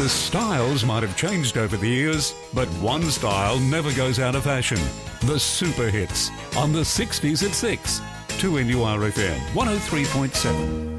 The styles might have changed over the years, but one style never goes out of fashion. The super hits on the 60s at 6. 2NURFM 103.7.